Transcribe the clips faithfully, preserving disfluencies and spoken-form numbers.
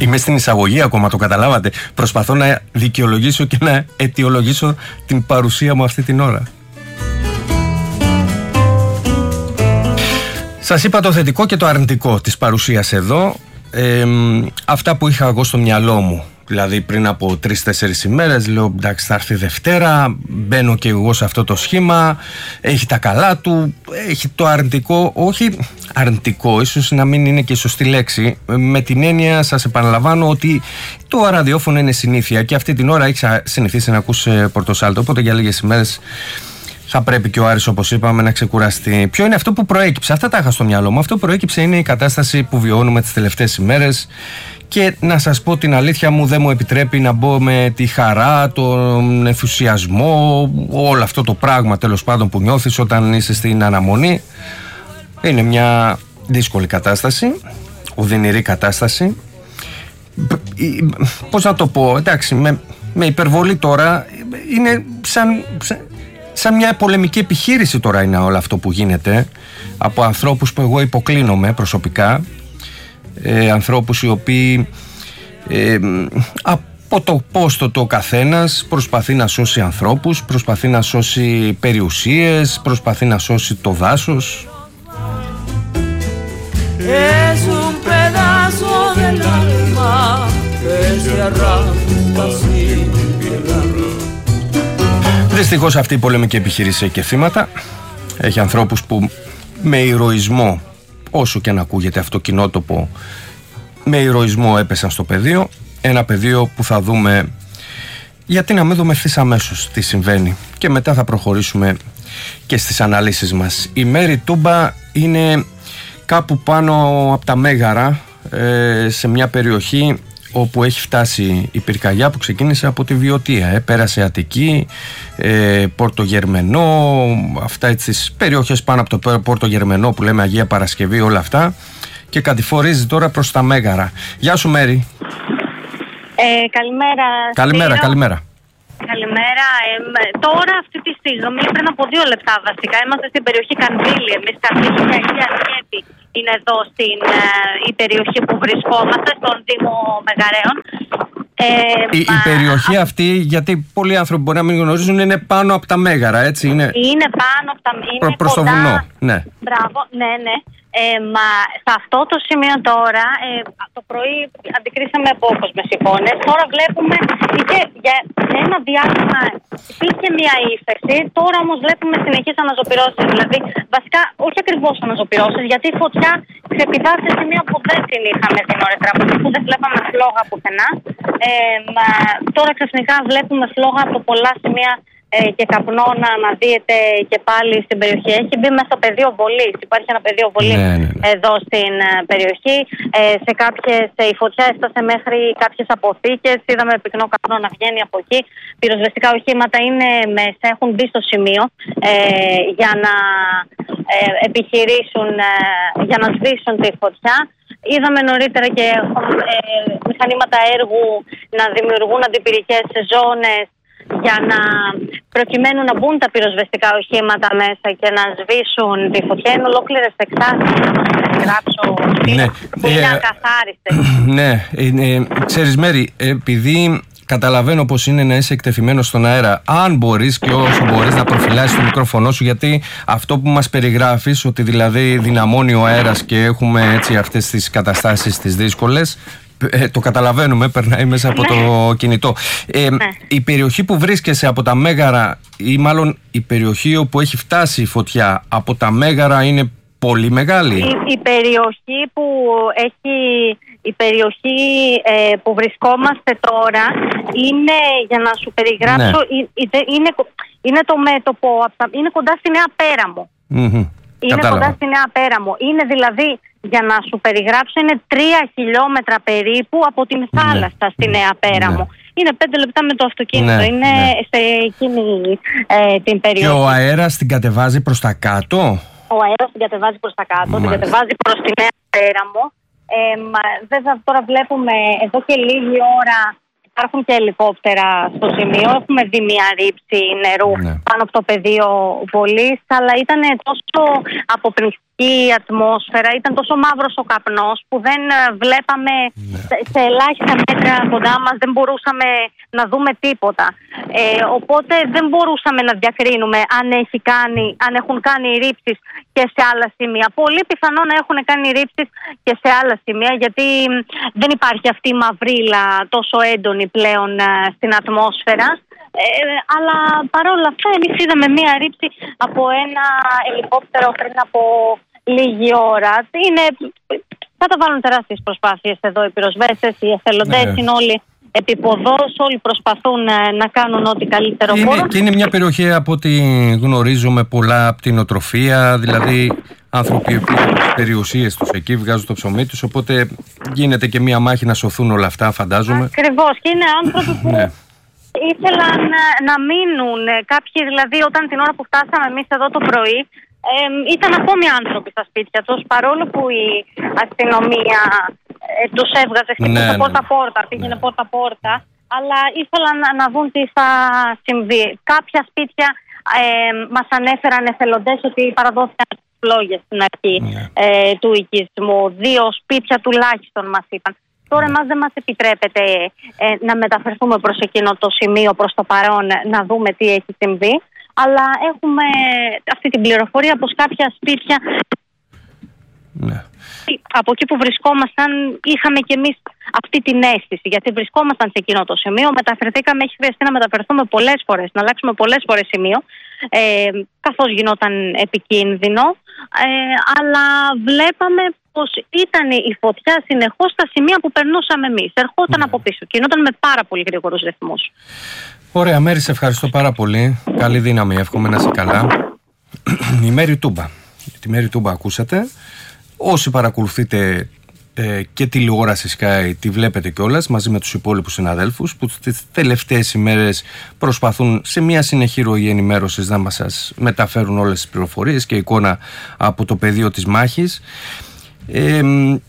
Είμαι στην εισαγωγή ακόμα, το καταλάβατε. Προσπαθώ να δικαιολογήσω και να αιτιολογήσω την παρουσία μου αυτή την ώρα. Σας είπα το θετικό και το αρνητικό της παρουσίας εδώ. Ε, αυτά που είχα εγώ στο μυαλό μου. Δηλαδή πριν από τρεις-τέσσερις ημέρες λέω εντάξει, θα έρθει Δευτέρα, μπαίνω και εγώ σε αυτό το σχήμα, έχει τα καλά του, έχει το αρνητικό, όχι αρνητικό, ίσως να μην είναι και η σωστή λέξη, με την έννοια, σας επαναλαμβάνω, ότι το ραδιόφωνο είναι συνήθεια και αυτή την ώρα έχει συνηθίσει να ακούσει Πορτοσάλτο, οπότε για λίγες ημέρες θα πρέπει και ο Άρης, όπως είπαμε, να ξεκουραστεί. Ποιο είναι αυτό που προέκυψε? Αυτά τα είχα στο μυαλό μου. Αυτό που προέκυψε είναι η κατάσταση που βιώνουμε τις τελευταίες ημέρες. Και να σας πω την αλήθεια μου, δεν μου επιτρέπει να μπω με τη χαρά, τον ενθουσιασμό, όλο αυτό το πράγμα τέλος πάντων που νιώθεις όταν είσαι στην αναμονή. Είναι μια δύσκολη κατάσταση, οδυνηρή κατάσταση. Πώς να το πω, εντάξει, με, με υπερβολή τώρα, είναι σαν, σαν μια πολεμική επιχείρηση τώρα είναι όλο αυτό που γίνεται από ανθρώπους που εγώ υποκλίνομαι προσωπικά. Ε, ανθρώπους οι οποίοι ε, από το πόστο το καθένας προσπαθεί να σώσει ανθρώπους, προσπαθεί να σώσει περιουσίες, προσπαθεί να σώσει το δάσος. Δυστυχώς αυτή η πολεμική επιχείρηση έχει και θύματα. Έχει ανθρώπους που με ηρωισμό, όσο και αν ακούγεται αυτό κοινότοπο, με ηρωισμό έπεσαν στο πεδίο. Ένα πεδίο που θα δούμε, γιατί να μην δούμε ευθύς αμέσως τι συμβαίνει, και μετά θα προχωρήσουμε και στις αναλύσεις μας. Η Μέρη Τούμπα είναι κάπου πάνω από τα Μέγαρα, σε μια περιοχή όπου έχει φτάσει η πυρκαγιά που ξεκίνησε από τη Βιωτία. Ε. Πέρασε Αττική, ε, Πόρτο Γερμενό, αυτά τις περιοχές πάνω από το Πόρτο Γερμενό που λέμε Αγία Παρασκευή, όλα αυτά, και κατηφορίζει τώρα προς τα Μέγαρα. Γεια σου Μέρη. Ε, καλημέρα. Καλημέρα, Σπύρο. καλημέρα. Καλημέρα. Ε, τώρα αυτή τη στιγμή, πριν από δύο λεπτά βασικά, είμαστε στην περιοχή Κανδύλη. Εμείς Κανδύλη και Αγία Αρκέτη είναι εδώ στην ε, η περιοχή που βρισκόμαστε, στον Δήμο Μεγαρέων. Ε, η, μα... η περιοχή αυτή, γιατί πολλοί άνθρωποι μπορεί να μην γνωρίζουν, είναι πάνω από τα Μέγαρα, έτσι είναι. Είναι πάνω από τα Μέγαρα. Προ, προς το βουνό, ναι. Μπράβο, ναι, ναι. Ε, μα σε αυτό το σημείο τώρα, ε, το πρωί αντικρίσαμε απόκοσμες με σηκώνες. Τώρα βλέπουμε, είχε, για ένα διάστημα υπήρχε μια ύφεση. Τώρα όμως βλέπουμε συνεχείς αναζωπυρώσεις. Δηλαδή, βασικά, όχι ακριβώς αναζωπυρώσεις, γιατί η φωτιά ξεπηδά σε σημεία που δεν την είχαμε δει νωρίτερα, που δεν βλέπαμε φλόγα πουθενά. Ε, μα, τώρα ξαφνικά βλέπουμε φλόγα από πολλά σημεία και καπνό να αναδύεται και πάλι στην περιοχή. Έχει μπει μέσα στο πεδίο βολής. Υπάρχει ένα πεδίο βολής, ναι, ναι, ναι. εδώ στην περιοχή. Ε, σε κάποιες, η φωτιά έφτασε μέχρι κάποιες αποθήκες. Είδαμε πυκνό καπνό να βγαίνει από εκεί. Πυροσβεστικά οχήματα είναι μέσα, έχουν μπει στο σημείο ε, για να ε, επιχειρήσουν, ε, για να σβήσουν τη φωτιά. Είδαμε νωρίτερα και ε, μηχανήματα έργου να δημιουργούν αντιπυρικές ζώνες για να προκειμένου να μπουν τα πυροσβεστικά οχήματα μέσα και να σβήσουν τη φωτιά. Είναι ολόκληρες εκτάσεις, να σας γράψω, ναι, που είναι ε, ακαθάριστες. Ναι, ε, ξέρεις Μέρη, επειδή καταλαβαίνω πως είναι να είσαι εκτεθειμένος στον αέρα, αν μπορείς και όσο μπορείς να προφυλάσεις το μικρόφωνο σου, γιατί αυτό που μας περιγράφεις, ότι δηλαδή δυναμώνει ο αέρας και έχουμε έτσι αυτές τις καταστάσεις τις δύσκολες, Ε, το καταλαβαίνουμε, περνάει μέσα από ναι. το κινητό. Ε, ναι. Η περιοχή που βρίσκεσαι από τα Μέγαρα, ή μάλλον η περιοχή όπου έχει φτάσει η φωτιά από τα Μέγαρα, είναι πολύ μεγάλη. Η, η περιοχή που έχει, η περιοχή ε, που βρισκόμαστε τώρα είναι, για να σου περιγράψω, ναι. είναι, είναι, είναι το μέτωπο, είναι κοντά στη Νέα Πέραμο. Mm-hmm. Είναι Κατάλαβα. κοντά στη Νέα Πέραμο. Είναι δηλαδή, για να σου περιγράψω, είναι τρία χιλιόμετρα περίπου από την θάλασσα ναι. στη Νέα Πέραμο. Ναι. Είναι πέντε λεπτά με το αυτοκίνητο. Ναι. Είναι ναι. σε εκείνη ε, την περιοχή. Και ο αέρας την κατεβάζει προς τα κάτω. Ο αέρας την κατεβάζει προς τα κάτω, Μάλιστα. την κατεβάζει προς τη Νέα Πέραμο. Ε, βέβαια τώρα βλέπουμε εδώ και λίγη ώρα υπάρχουν και ελικόπτερα στο σημείο. Έχουμε δει μια ρήψη νερού ναι. πάνω από το πεδίο βολής, αλλά ήταν τόσο αρνητική ατμόσφαιρα, ήταν τόσο μαύρος ο καπνός που δεν βλέπαμε ναι. σε ελάχιστα μέτρα κοντά μας, δεν μπορούσαμε να δούμε τίποτα. Ε, οπότε δεν μπορούσαμε να διακρίνουμε αν, έχει κάνει, αν έχουν κάνει ρήψεις και σε άλλα σημεία. Πολύ πιθανό να έχουν κάνει ρήψεις και σε άλλα σημεία, γιατί δεν υπάρχει αυτή η μαυρίλα τόσο έντονη πλέον στην ατμόσφαιρα. Ε, αλλά παρόλα αυτά εμείς είδαμε μία ρήψη από ένα ελικόπτερο πριν από λίγη ώρα. Είναι, καταβάλουν τεράστιες προσπάθειες εδώ οι πυροσβέστες, οι εθελοντές, ναι. είναι όλοι επιποδός, όλοι προσπαθούν να κάνουν ό,τι καλύτερο μπορούν. Και είναι μια περιοχή, από ό,τι γνωρίζω, με πολλά πτηνοτροφία, δηλαδή άνθρωποι που έχουν τις περιουσίες τους εκεί, βγάζουν το ψωμί τους, οπότε γίνεται και μια μάχη να σωθούν όλα αυτά, φαντάζομαι. Ακριβώς, και είναι άνθρωποι που ναι. ήθελαν να μείνουν. Κάποιοι δηλαδή, όταν την ώρα που φτάσαμε εμείς εδώ το πρωί, ε, ήταν ακόμη άνθρωποι στα σπίτια τους, παρόλο που η αστυνομία ε, τους έβγαζε χτυπούσε ναι, πόρτα-πόρτα, πήγαινε ναι. πόρτα-πόρτα, αλλά ήθελαν να, να δουν τι θα συμβεί. Κάποια σπίτια ε, μας ανέφεραν εθελοντές ότι παραδόθηκαν φλόγες στην αρχή ναι. ε, του οικισμού. Δύο σπίτια τουλάχιστον μας είπαν. Τώρα εμάς δεν μας επιτρέπεται ε, να μεταφερθούμε προς εκείνο το σημείο, προς το παρόν, να δούμε τι έχει συμβεί. Αλλά έχουμε αυτή την πληροφορία πως κάποια σπίτια ναι. από εκεί που βρισκόμασταν είχαμε κι εμείς αυτή την αίσθηση. Γιατί βρισκόμασταν σε εκείνο το σημείο, μεταφερθήκαμε, έχει χρειαστεί να μεταφερθούμε πολλές φορές, να αλλάξουμε πολλές φορές σημείο, ε, καθώς γινόταν επικίνδυνο. Ε, αλλά βλέπαμε πως ήταν η φωτιά συνεχώς στα σημεία που περνούσαμε εμείς. Ερχόταν ναι. από πίσω, κινόταν με πάρα πολύ γρήγορους ρυθμούς. Ωραία, Μέρη, σε ευχαριστώ πάρα πολύ. Καλή δύναμη, εύχομαι να είσαι καλά. Η Μέρη Τούμπα. Τη Μέρη Τούμπα ακούσατε. Όσοι παρακολουθείτε ε, και τηλεόραση Sky, τη βλέπετε κιόλας μαζί με τους υπόλοιπους συναδέλφους που τις τελευταίες ημέρες προσπαθούν σε μια συνεχή ροή ενημέρωσης να μας σας μεταφέρουν όλες τις πληροφορίες και εικόνα από το πεδίο της μάχης. Ε,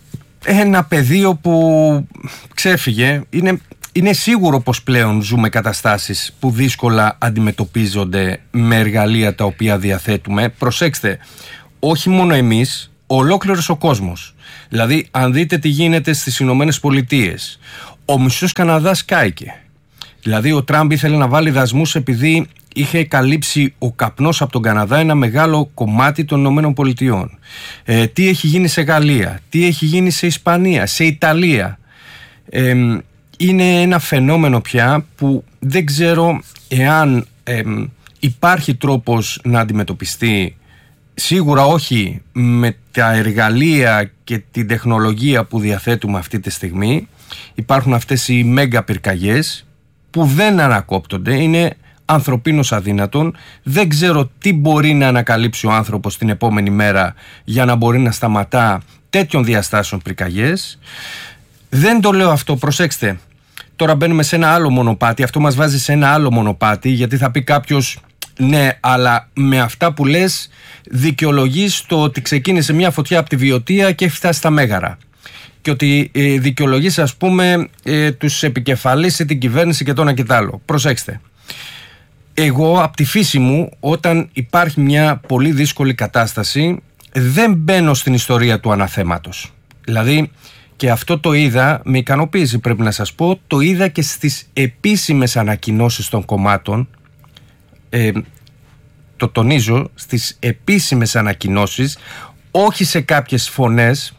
ένα πεδίο που ξέφυγε. Είναι, είναι σίγουρο πως πλέον ζούμε καταστάσεις που δύσκολα αντιμετωπίζονται με εργαλεία τα οποία διαθέτουμε. Προσέξτε, όχι μόνο εμείς, ολόκληρος ο κόσμος. Δηλαδή, αν δείτε τι γίνεται στις Ηνωμένες Πολιτείες, ο μισός Καναδάς κάηκε. Δηλαδή, ο Τραμπ ήθελε να βάλει δασμούς επειδή είχε καλύψει ο καπνός από τον Καναδά ένα μεγάλο κομμάτι των Ηνωμένων Πολιτειών. Ε, τι έχει γίνει σε Γαλλία, τι έχει γίνει σε Ισπανία, σε Ιταλία. Ε, είναι ένα φαινόμενο πια που δεν ξέρω εάν ε, υπάρχει τρόπος να αντιμετωπιστεί. Σίγουρα όχι με τα εργαλεία και την τεχνολογία που διαθέτουμε αυτή τη στιγμή. Υπάρχουν αυτές οι μέγα πυρκαγιές που δεν ανακόπτονται, είναι ανθρωπίνως αδύνατον. Δεν ξέρω τι μπορεί να ανακαλύψει ο άνθρωπος την επόμενη μέρα για να μπορεί να σταματά τέτοιων διαστάσεων πυρκαγιές. Δεν το λέω αυτό, προσέξτε. Τώρα μπαίνουμε σε ένα άλλο μονοπάτι, αυτό μας βάζει σε ένα άλλο μονοπάτι, γιατί θα πει κάποιος ναι, αλλά με αυτά που λες δικαιολογείς το ότι ξεκίνησε μια φωτιά από τη Βιωτία και έχει φτάσει στα Μέγαρα. Και ότι ε, δικαιολογείς, ας πούμε, ε, τους επικεφαλείς ή την κυβέρνηση και το ένα και το άλλο. Προσέξτε. Εγώ από τη φύση μου, όταν υπάρχει μια πολύ δύσκολη κατάσταση, δεν μπαίνω στην ιστορία του αναθέματος. Δηλαδή, και αυτό το είδα, με ικανοποίηση πρέπει να σας πω, το είδα και στις επίσημες ανακοινώσεις των κομμάτων. Ε, το τονίζω, στις επίσημες ανακοινώσεις, όχι σε κάποιες φωνές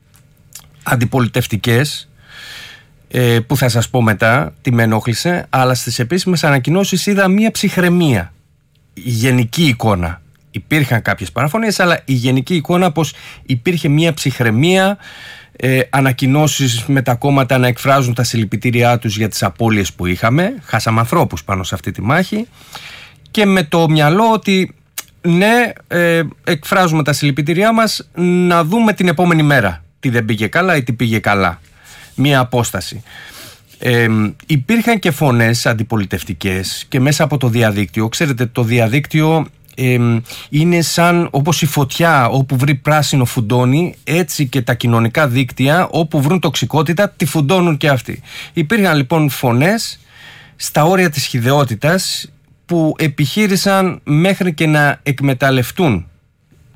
αντιπολιτευτικές ε, που θα σας πω μετά τι με ενόχλησε, αλλά στις επίσημες ανακοινώσεις είδα μία ψυχραιμία, η γενική εικόνα. Υπήρχαν κάποιες παραφωνίες, αλλά η γενική εικόνα πως υπήρχε μία ψυχραιμία, ε, ανακοινώσεις με τα κόμματα να εκφράζουν τα συλληπιτήριά τους για τις απώλειες που είχαμε. Χάσαμε ανθρώπους πάνω σε αυτή τη μάχη. Και με το μυαλό ότι ναι, ε, εκφράζουμε τα συλληπιτήριά μας, να δούμε την επόμενη μέρα τι δεν πήγε καλά ή τι πήγε καλά. Μία απόσταση. Ε, υπήρχαν και φωνές αντιπολιτευτικές και μέσα από το διαδίκτυο. Ξέρετε, το διαδίκτυο ε, είναι σαν όπως η φωτιά όπου βρει πράσινο φουντώνει, έτσι και τα κοινωνικά δίκτυα όπου βρουν τοξικότητα τη φουντώνουν και αυτοί. Υπήρχαν λοιπόν φωνές στα όρια της χυδαιότητας που επιχείρησαν μέχρι και να εκμεταλλευτούν, είναι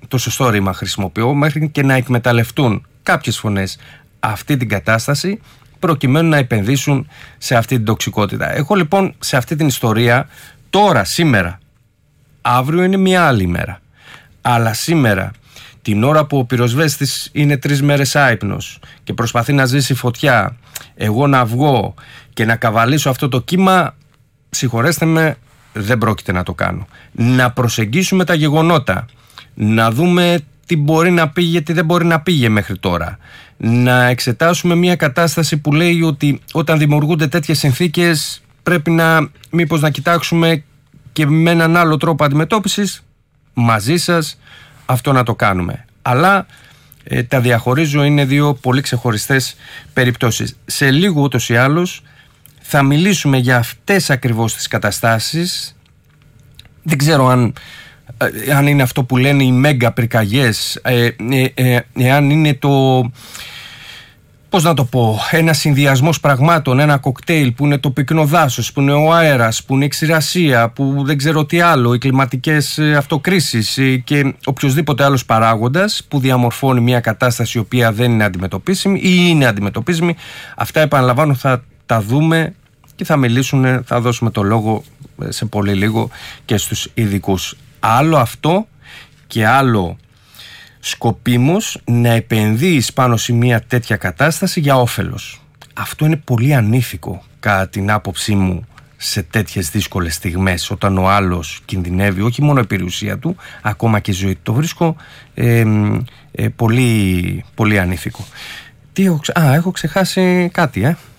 το σωστό ρήμα χρησιμοποιώ, μέχρι και να εκμεταλλευτούν κάποιες φωνές αυτή την κατάσταση προκειμένου να επενδύσουν σε αυτή την τοξικότητα. Εγώ λοιπόν σε αυτή την ιστορία τώρα, σήμερα, αύριο είναι μια άλλη μέρα, αλλά σήμερα, την ώρα που ο πυροσβέστης είναι τρεις μέρες άυπνος και προσπαθεί να ζήσει φωτιά, εγώ να βγω και να καβαλήσω αυτό το κύμα, συγχωρέστε με, δεν πρόκειται να το κάνω. Να προσεγγίσουμε τα γεγονότα, να δούμε τι μπορεί να πήγε, τι δεν μπορεί να πήγε μέχρι τώρα. Να εξετάσουμε μια κατάσταση που λέει ότι όταν δημιουργούνται τέτοιες συνθήκες πρέπει να μήπως να κοιτάξουμε και με έναν άλλο τρόπο αντιμετώπισης, μαζί σας αυτό να το κάνουμε. Αλλά ε, τα διαχωρίζω, είναι δύο πολύ ξεχωριστές περιπτώσεις. Σε λίγο ούτως ή άλλως θα μιλήσουμε για αυτές ακριβώς τις καταστάσεις. Δεν ξέρω αν, ε, αν είναι αυτό που λένε οι μέγα πυρκαγιές, ε, ε, ε, εάν είναι το... Πώς να το πω, ένα συνδυασμός πραγμάτων, ένα κοκτέιλ που είναι το πυκνό δάσος, που είναι ο αέρας, που είναι η ξηρασία, που δεν ξέρω τι άλλο, οι κλιματικές αυτοκρίσεις και οποιοδήποτε άλλος παράγοντας που διαμορφώνει μια κατάσταση η οποία δεν είναι αντιμετωπίσιμη ή είναι αντιμετωπίσιμη. Αυτά, επαναλαμβάνω, θα τα δούμε και θα μιλήσουν, θα δώσουμε το λόγο σε πολύ λίγο και στους ειδικούς. Άλλο αυτό και άλλο σκοπίμως να επενδύεις πάνω σε μια τέτοια κατάσταση για όφελος. Αυτό είναι πολύ ανήθικο κατά την άποψή μου σε τέτοιες δύσκολες στιγμές, όταν ο άλλος κινδυνεύει όχι μόνο η περιουσία του, ακόμα και η ζωή του. Το βρίσκω ε, ε, πολύ, πολύ ανήθικο. Τι έχω, ξε... Α, έχω ξεχάσει κάτι, ε.